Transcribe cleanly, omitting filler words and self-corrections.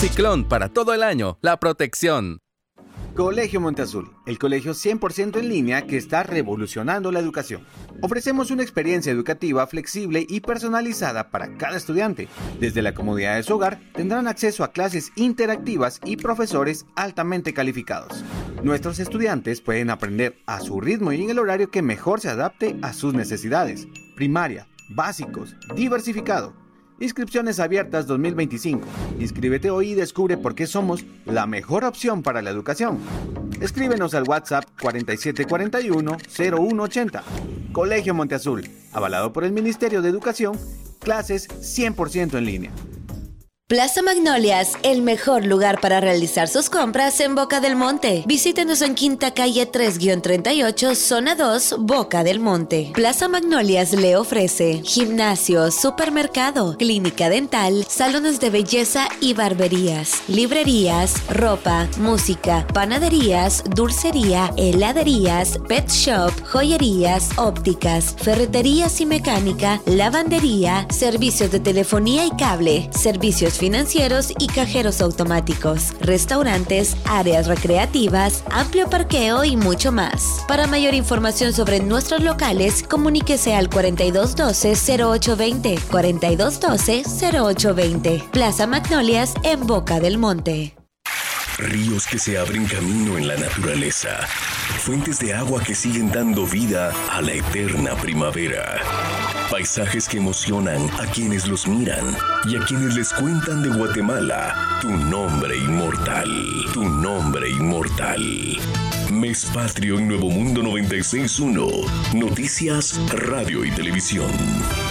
Ciclón para todo el año, la protección. Colegio Monteazul, el colegio 100% en línea que está revolucionando la educación. Ofrecemos una experiencia educativa flexible y personalizada para cada estudiante. Desde la comodidad de su hogar tendrán acceso a clases interactivas y profesores altamente calificados. Nuestros estudiantes pueden aprender a su ritmo y en el horario que mejor se adapte a sus necesidades. Primaria, básicos, diversificado. Inscripciones abiertas 2025. Inscríbete hoy y descubre por qué somos la mejor opción para la educación. Escríbenos al WhatsApp 4741-0180. Colegio Monteazul, avalado por el Ministerio de Educación, clases 100% en línea. Plaza Magnolias, el mejor lugar para realizar sus compras en Boca del Monte. Visítenos en Quinta Calle 3-38, Zona 2, Boca del Monte. Plaza Magnolias le ofrece gimnasio, supermercado, clínica dental, salones de belleza y barberías, librerías, ropa, música, panaderías, dulcería, heladerías, pet shop, joyerías, ópticas, ferreterías y mecánica, lavandería, servicios de telefonía y cable, servicios financieros y cajeros automáticos, restaurantes, áreas recreativas, amplio parqueo y mucho más. Para mayor información sobre nuestros locales, comuníquese al 4212-0820, 4212-0820. Plaza Magnolias en Boca del Monte. Ríos que se abren camino en la naturaleza. Fuentes de agua que siguen dando vida a la eterna primavera. Paisajes que emocionan a quienes los miran y a quienes les cuentan de Guatemala. Tu nombre inmortal. Tu nombre inmortal. Mes Patrio en Nuevo Mundo 96.1. Noticias, radio y televisión.